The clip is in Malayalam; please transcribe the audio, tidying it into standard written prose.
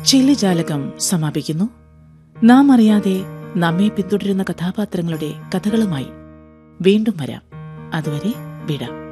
ചില്ലിജാലകം സമാപിക്കുന്നു. നാം അറിയാതെ നമ്മെ പിന്തുടരുന്ന കഥാപാത്രങ്ങളുടെ കഥകളുമായി വീണ്ടും വരാം. അതുവരെ വിടാം.